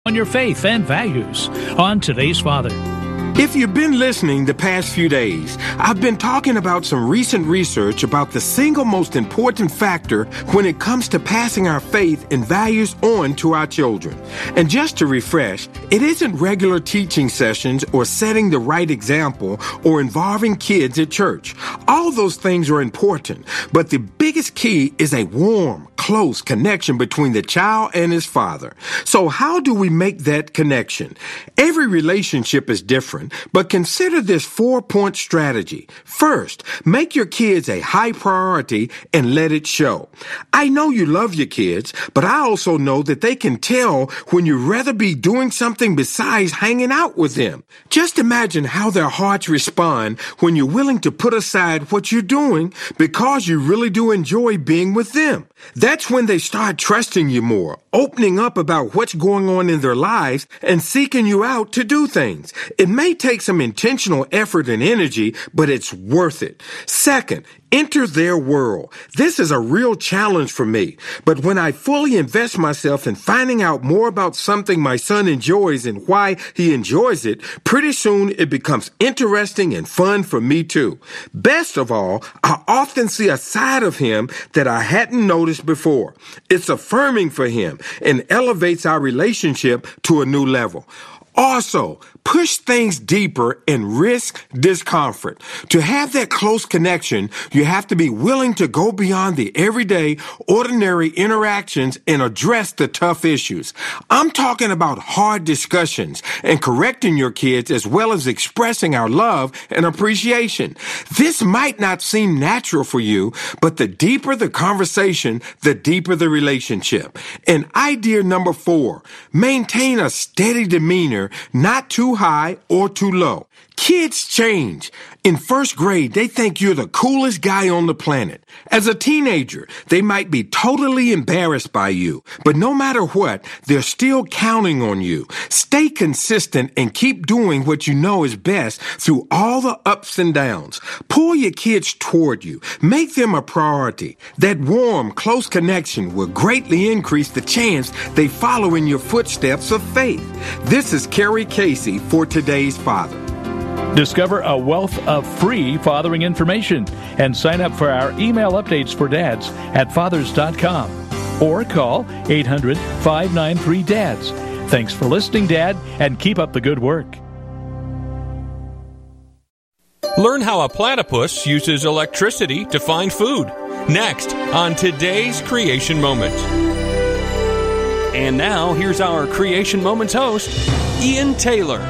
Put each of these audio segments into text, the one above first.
on your faith and values on Today's Father. If you've been listening the past few days, I've been talking about some recent research about the single most important factor when it comes to passing our faith and values on to our children. And just to refresh, it isn't regular teaching sessions or setting the right example or involving kids at church. All those things are important, but the biggest key is a warm, close connection between the child and his father. So how do we make that connection? Every relationship is different, but consider this 4-point strategy. First, make your kids a high priority and let it show. I know you love your kids, but I also know that they can tell when you'd rather be doing something besides hanging out with them. Just imagine how their hearts respond when you're willing to put aside what you're doing because you really do enjoy being with them. That's when they start trusting you more, opening up about what's going on in their lives and seeking you out to do things. It may take some intentional effort and energy, but it's worth it. Second, enter their world. This is a real challenge for me, but when I fully invest myself in finding out more about something my son enjoys and why he enjoys it, pretty soon it becomes interesting and fun for me too. Best of all, I often see a side of him that I hadn't noticed before. It's affirming for him and elevates our relationship to a new level. Also, push things deeper and risk discomfort. To have that close connection, you have to be willing to go beyond the everyday, ordinary interactions and address the tough issues. I'm talking about hard discussions and correcting your kids as well as expressing our love and appreciation. This might not seem natural for you, but the deeper the conversation, the deeper the relationship. And idea number 4, maintain a steady demeanor, not too high or too low. Kids change. In first grade, they think you're the coolest guy on the planet. As a teenager, they might be totally embarrassed by you, but no matter what, they're still counting on you. Stay consistent and keep doing what you know is best through all the ups and downs. Pull your kids toward you. Make them a priority. That warm, close connection will greatly increase the chance they follow in your footsteps of faith. This is Kerry Casey for Today's Father. Discover a wealth of free fathering information and sign up for our email updates for dads at fathers.com or call 800-593-DADS. Thanks for listening, Dad, and keep up the good work. Learn how a platypus uses electricity to find food. Next on Today's Creation Moment. And now, here's our Creation Moments host, Ian Taylor.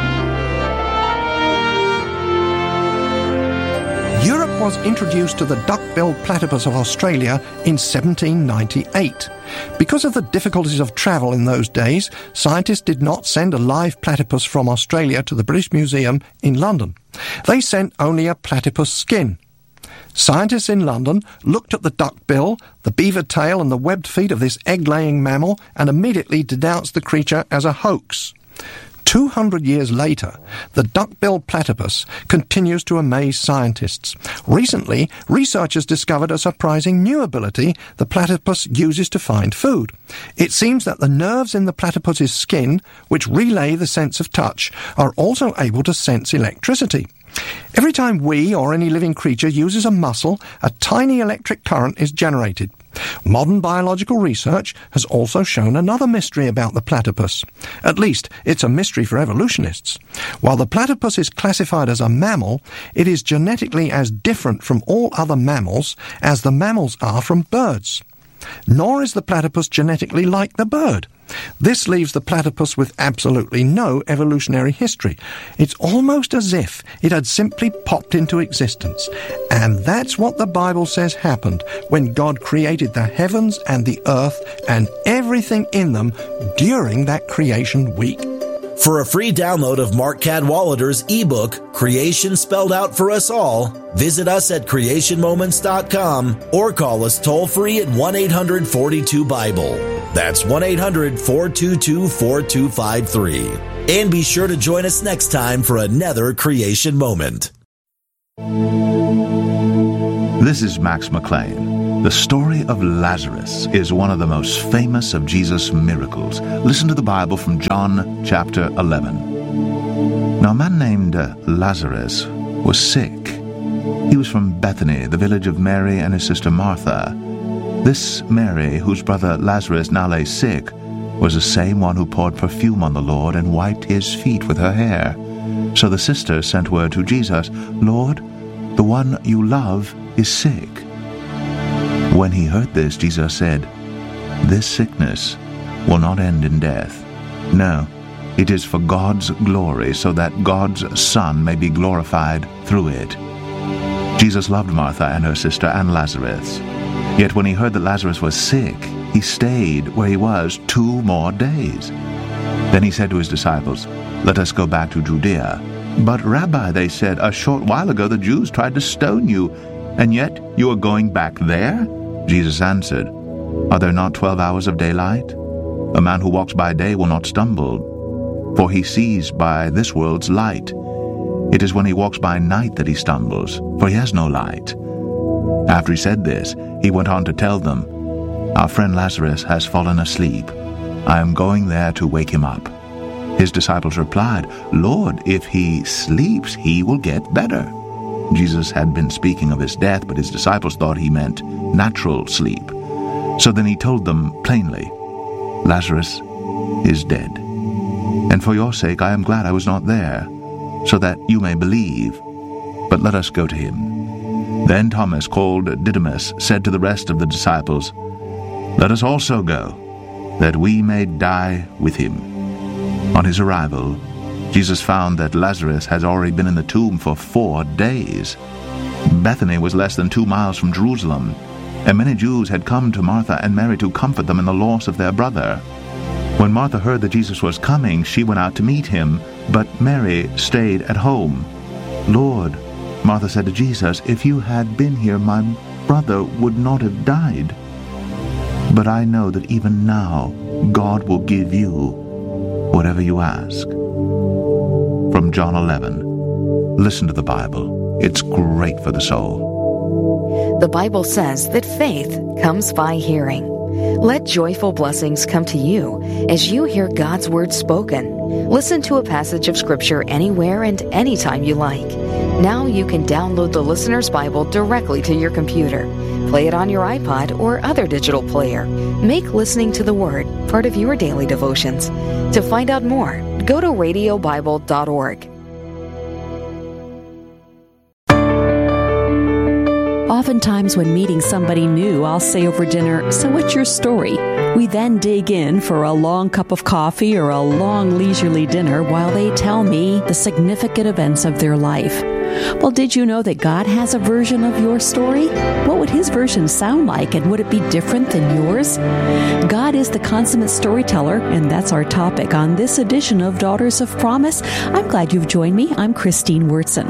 Europe was introduced to the duck-billed platypus of Australia in 1798. Because of the difficulties of travel in those days, scientists did not send a live platypus from Australia to the British Museum in London. They sent only a platypus skin. Scientists in London looked at the duck bill, the beaver tail and the webbed feet of this egg-laying mammal and immediately denounced the creature as a hoax. 200 years later, the duck-billed platypus continues to amaze scientists. Recently, researchers discovered a surprising new ability the platypus uses to find food. It seems that the nerves in the platypus's skin, which relay the sense of touch, are also able to sense electricity. Every time we or any living creature uses a muscle, a tiny electric current is generated. Modern biological research has also shown another mystery about the platypus. At least, it's a mystery for evolutionists. While the platypus is classified as a mammal, it is genetically as different from all other mammals as the mammals are from birds. Nor is the platypus genetically like the bird. This leaves the platypus with absolutely no evolutionary history. It's almost as if it had simply popped into existence. And that's what the Bible says happened when God created the heavens and the earth and everything in them during that creation week. For a free download of Mark Cadwallader's ebook, Creation Spelled Out for Us All, visit us at creationmoments.com or call us toll-free at 1-800-42-BIBLE. That's 1-800-422-4253. And be sure to join us next time for another Creation Moment. This is Max McLean. The story of Lazarus is one of the most famous of Jesus' miracles. Listen to the Bible from John chapter 11. Now a man named Lazarus was sick. He was from Bethany, the village of Mary and his sister Martha. This Mary, whose brother Lazarus now lay sick, was the same one who poured perfume on the Lord and wiped his feet with her hair. So the sisters sent word to Jesus, "Lord, the one you love is sick." When he heard this, Jesus said, "This sickness will not end in death. No, it is for God's glory, so that God's Son may be glorified through it." Jesus loved Martha and her sister and Lazarus. Yet when he heard that Lazarus was sick, he stayed where he was 2 more days. Then he said to his disciples, "Let us go back to Judea." "But Rabbi," they said, "a short while ago the Jews tried to stone you, and yet you are going back there?" Jesus answered, "Are there not 12 hours of daylight? A man who walks by day will not stumble, for he sees by this world's light. It is when he walks by night that he stumbles, for he has no light." After he said this, he went on to tell them, "Our friend Lazarus has fallen asleep. I am going there to wake him up." His disciples replied, "Lord, if he sleeps, he will get better." Jesus had been speaking of his death, but his disciples thought he meant natural sleep. So then he told them plainly, "Lazarus is dead. And for your sake I am glad I was not there, so that you may believe. But let us go to him." Then Thomas, called Didymus, said to the rest of the disciples, "Let us also go, that we may die with him." On his arrival, Jesus found that Lazarus had already been in the tomb for 4 days. Bethany was less than 2 miles from Jerusalem, and many Jews had come to Martha and Mary to comfort them in the loss of their brother. When Martha heard that Jesus was coming, she went out to meet him, but Mary stayed at home. "Lord," Martha said to Jesus, "if you had been here, my brother would not have died. But I know that even now God will give you whatever you ask." From John 11. Listen to the Bible. It's great for the soul. The Bible says that faith comes by hearing. Let joyful blessings come to you as you hear God's Word spoken. Listen to a passage of Scripture anywhere and anytime you like. Now you can download the Listener's Bible directly to your computer. Play it on your iPod or other digital player. Make listening to the Word part of your daily devotions. To find out more, go to radiobible.org. Oftentimes when meeting somebody new, I'll say over dinner, "So what's your story?" We then dig in for a long cup of coffee or a long leisurely dinner while they tell me the significant events of their life. Well, did you know that God has a version of your story? What would his version sound like, and would it be different than yours? God is the consummate storyteller, and that's our topic on this edition of Daughters of Promise. I'm glad you've joined me. I'm Christine Wurtson.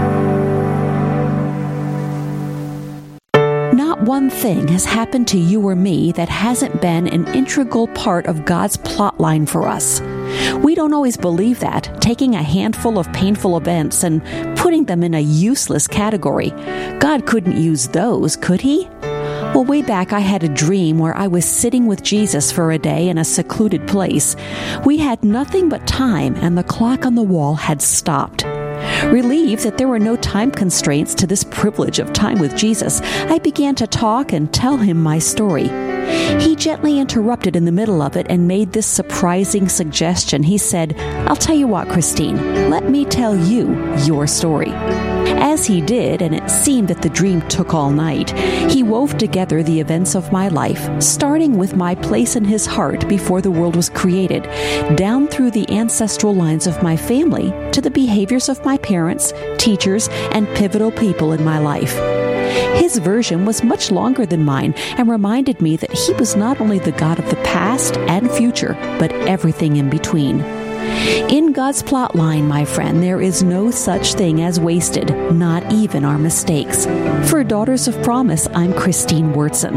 Not one thing has happened to you or me that hasn't been an integral part of God's plotline for us. We don't always believe that, taking a handful of painful events and putting them in a useless category. God couldn't use those, could he? Well, way back I had a dream where I was sitting with Jesus for a day in a secluded place. We had nothing but time, and the clock on the wall had stopped. Relieved that there were no time constraints to this privilege of time with Jesus, I began to talk and tell him my story. He gently interrupted in the middle of it and made this surprising suggestion. He said, "I'll tell you what, Christine, let me tell you your story." As he did, and it seemed that the dream took all night, he wove together the events of my life, starting with my place in his heart before the world was created, down through the ancestral lines of my family to the behaviors of my parents, teachers, and pivotal people in my life. His version was much longer than mine and reminded me that he was not only the God of the past and future, but everything in between. In God's plot line, my friend, there is no such thing as wasted, not even our mistakes. For Daughters of Promise, I'm Christine Wurtson.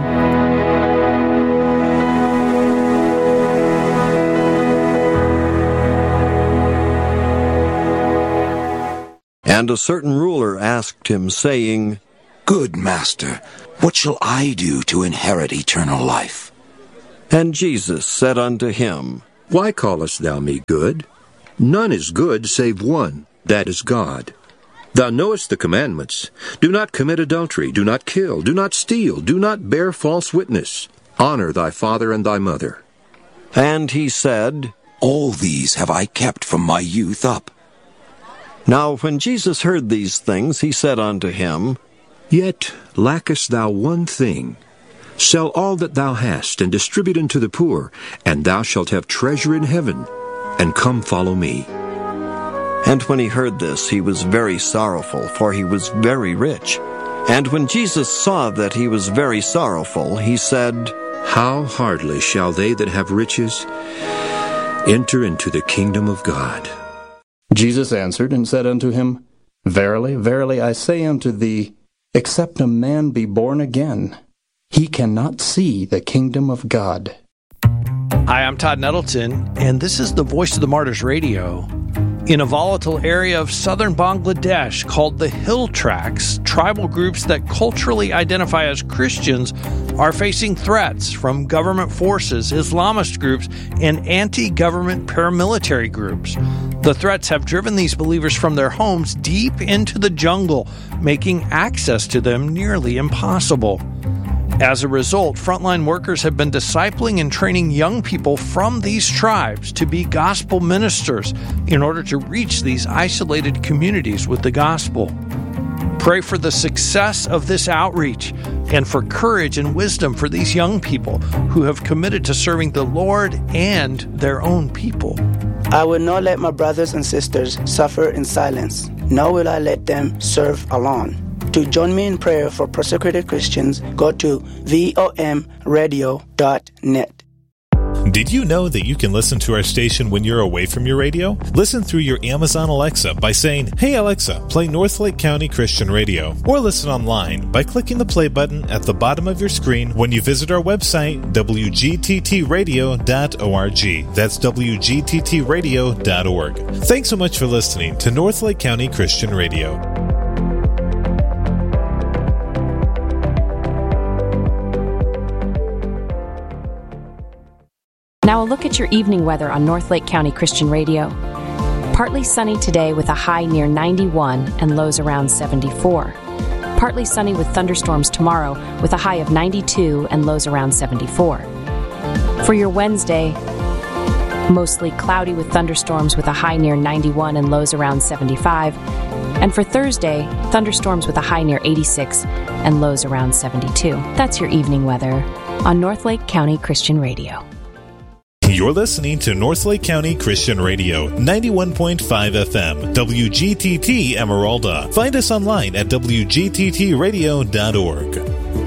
And a certain ruler asked him, saying, "Good master, What shall I do to inherit eternal life?" And Jesus said unto him, "Why callest thou me good? None is good save one, that is God. Thou knowest the commandments. Do not commit adultery, do not kill, do not steal, do not bear false witness. Honor thy father and thy mother." And he said, "All these have I kept from my youth up." Now when Jesus heard these things, he said unto him, "Yet lackest thou one thing. Sell all that thou hast, and distribute unto the poor, and thou shalt have treasure in heaven. And come follow me." And when he heard this, he was very sorrowful, for he was very rich. And when Jesus saw that he was very sorrowful, he said, "How hardly shall they that have riches enter into the kingdom of God?" Jesus answered and said unto him, "Verily, verily, I say unto thee, except a man be born again, he cannot see the kingdom of God." Hi, I'm Todd Nettleton, and this is the Voice of the Martyrs Radio. In a volatile area of southern Bangladesh called the Hill Tracts, tribal groups that culturally identify as Christians are facing threats from government forces, Islamist groups, and anti-government paramilitary groups. The threats have driven these believers from their homes deep into the jungle, making access to them nearly impossible. As a result, frontline workers have been discipling and training young people from these tribes to be gospel ministers in order to reach these isolated communities with the gospel. Pray for the success of this outreach and for courage and wisdom for these young people who have committed to serving the Lord and their own people. I will not let my brothers and sisters suffer in silence, nor will I let them serve alone. To join me in prayer for persecuted Christians, go to vomradio.net. Did you know that you can listen to our station when you're away from your radio? Listen through your Amazon Alexa by saying, "Hey Alexa, play Northlake County Christian Radio." Or listen online by clicking the play button at the bottom of your screen when you visit our website, wgttradio.org. That's wgttradio.org. Thanks so much for listening to Northlake County Christian Radio. Now a look at your evening weather on Northlake County Christian Radio. Partly sunny today with a high near 91 and lows around 74. Partly sunny with thunderstorms tomorrow with a high of 92 and lows around 74. For your Wednesday, mostly cloudy with thunderstorms with a high near 91 and lows around 75. And for Thursday, thunderstorms with a high near 86 and lows around 72. That's your evening weather on Northlake County Christian Radio. You're listening to Northlake County Christian Radio, 91.5 FM, WGTT Emeralda. Find us online at wgttradio.org.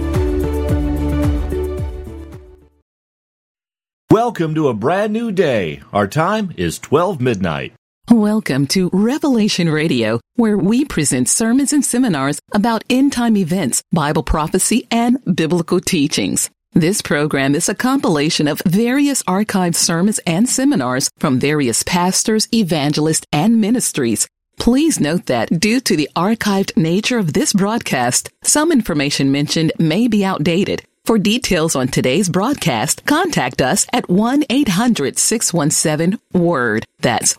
Welcome to a brand new day. Our time is 12 midnight. Welcome to Revelation Radio, where we present sermons and seminars about end-time events, Bible prophecy, and biblical teachings. This program is a compilation of various archived sermons and seminars from various pastors, evangelists, and ministries. Please note that due to the archived nature of this broadcast, some information mentioned may be outdated. For details on today's broadcast, contact us at 1-800-617-WORD. That's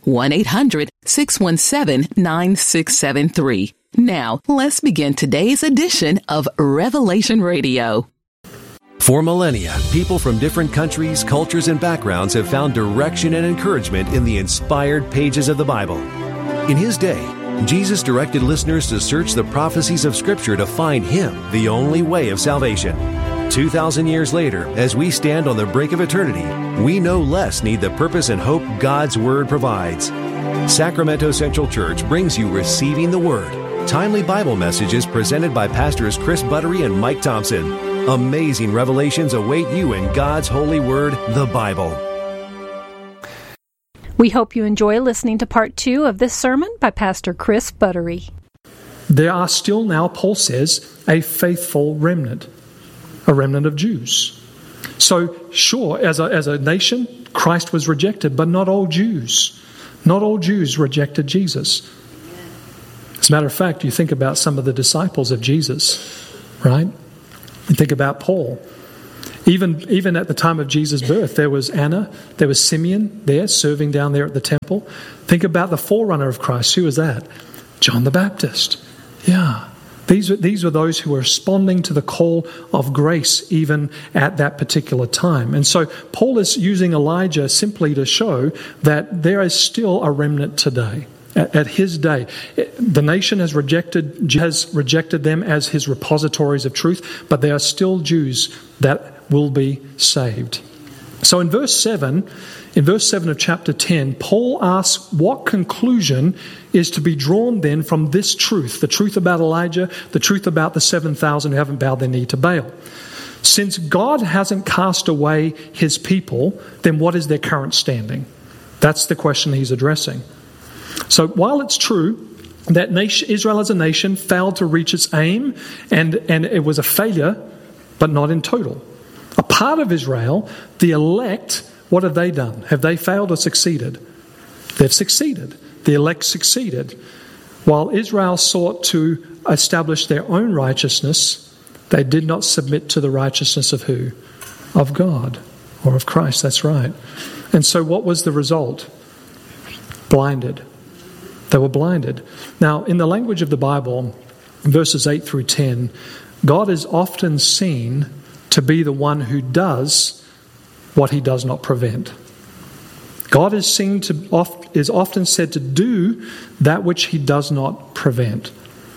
1-800-617-9673. Now, let's begin today's edition of Revelation Radio. For millennia, people from different countries, cultures, and backgrounds have found direction and encouragement in the inspired pages of the Bible. In his day, Jesus directed listeners to search the prophecies of Scripture to find Him, the only way of salvation. 2,000 years later, as we stand on the brink of eternity, we no less need the purpose and hope God's Word provides. Sacramento Central Church brings you Receiving the Word, timely Bible messages presented by Pastors Chris Buttery and Mike Thompson. Amazing revelations await you in God's holy word, the Bible. We hope you enjoy listening to part 2 of this sermon by Pastor Chris Buttery. There are still now, Paul says, a faithful remnant, a remnant of Jews. So, sure, as a nation, Christ was rejected, but not all Jews. Not all Jews rejected Jesus. As a matter of fact, you think about some of the disciples of Jesus, right? Think about Paul. Even at the time of Jesus' birth, there was Anna, there was Simeon there serving down there at the temple. Think about the forerunner of Christ. Who was that? John the Baptist. Yeah. These were those who were responding to the call of grace even at that particular time. And so Paul is using Elijah simply to show that there is still a remnant today. At his day, the nation has rejected them as his repositories of truth, but there are still Jews that will be saved. So in verse 7 of chapter 10, Paul asks what conclusion is to be drawn then from this truth, the truth about Elijah, the truth about the 7,000 who haven't bowed their knee to Baal. Since God hasn't cast away his people, then what is their current standing? That's the question he's addressing. So while it's true that Israel as a nation failed to reach its aim, and it was a failure, but not in total. A part of Israel, the elect, what have they done? Have they failed or succeeded? They've succeeded. The elect succeeded. While Israel sought to establish their own righteousness, they did not submit to the righteousness of who? Of God, or of Christ, that's right. And so what was the result? Blinded. They were blinded. Now, in the language of the Bible, verses 8 through 10, God is often seen to be the one who does what he does not prevent. God is often said to do that which he does not prevent.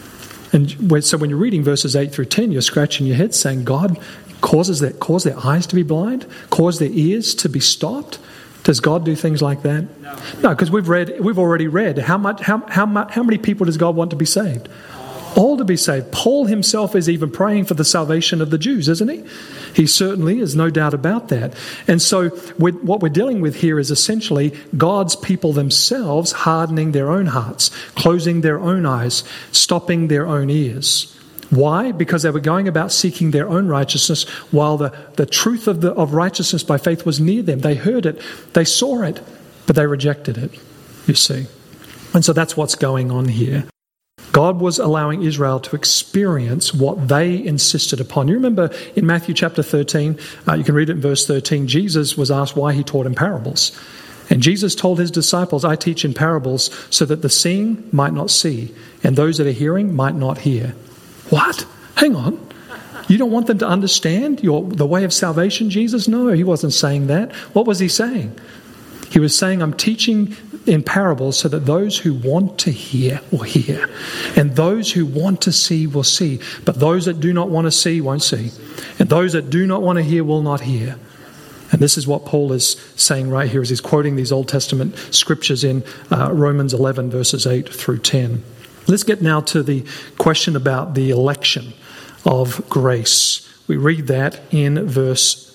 And so when you're reading verses 8 through 10, you're scratching your head saying, God cause their eyes to be blind, cause their ears to be stopped. Does God do things like that? No, because we've already read how many people does God want to be saved? All to be saved. Paul himself is even praying for the salvation of the Jews, isn't he? He certainly is, no doubt about that. And so what we're dealing with here is essentially God's people themselves hardening their own hearts, closing their own eyes, stopping their own ears. Why? Because they were going about seeking their own righteousness while the truth of righteousness by faith was near them. They heard it, they saw it, but they rejected it, you see. And so that's what's going on here. God was allowing Israel to experience what they insisted upon. You remember in Matthew chapter 13, you can read it in verse 13, Jesus was asked why he taught in parables. And Jesus told his disciples, I teach in parables so that the seeing might not see, and those that are hearing might not hear. What? Hang on. You don't want them to understand the way of salvation, Jesus? No, he wasn't saying that. What was he saying? He was saying, I'm teaching in parables so that those who want to hear will hear, and those who want to see will see, but those that do not want to see won't see, and those that do not want to hear will not hear. And this is what Paul is saying right here as he's quoting these Old Testament scriptures in Romans 11, verses 8 through 10. Let's get now to the question about the election of grace. We read that in verse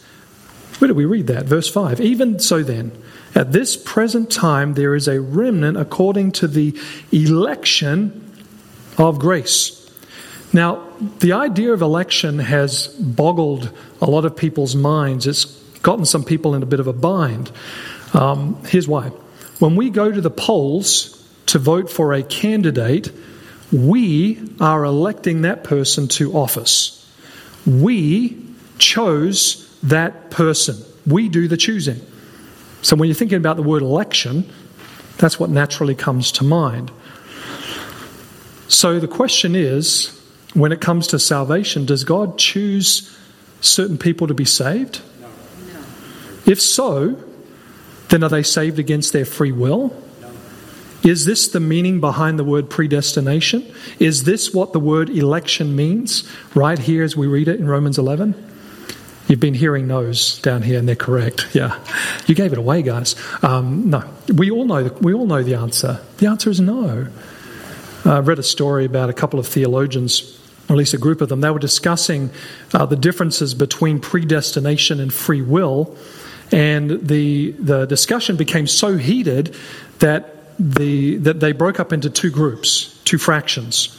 5. Even so then, at this present time there is a remnant according to the election of grace. Now, the idea of election has boggled a lot of people's minds. It's gotten some people in a bit of a bind. Here's why. When we go to the polls to vote for a candidate, we are electing that person to office. We chose that person. We do the choosing. So when you're thinking about the word election, that's what naturally comes to mind. So the question is, when it comes to salvation, does God choose certain people to be saved? No. If so, then are they saved against their free will? No. Is this the meaning behind the word predestination? Is this what the word election means right here as we read it in Romans 11? You've been hearing no's down here, and they're correct. Yeah, you gave it away, guys. No, we all know the answer. The answer is no. I read a story about a couple of theologians, or at least a group of them. They were discussing the differences between predestination and free will, and the discussion became so heated that they broke up into two groups, two factions.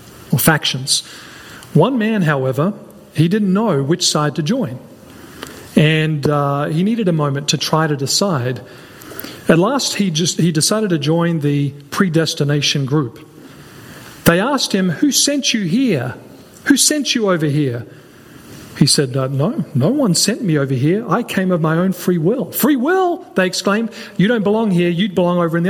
One man, however, he didn't know which side to join. And he needed a moment to try to decide. At last, he decided to join the predestination group. They asked him, who sent you here? Who sent you over here? He said, no one sent me over here. I came of my own free will. Free will, they exclaimed. You don't belong here. You belong over in the